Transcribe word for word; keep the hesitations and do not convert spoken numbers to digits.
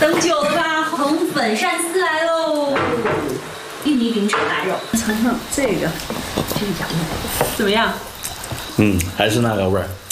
等久了吧？红粉鳝丝来喽！印尼饼炒大肉， 尝尝这个，这个羊肉怎么样？ 嗯，还是那个味儿。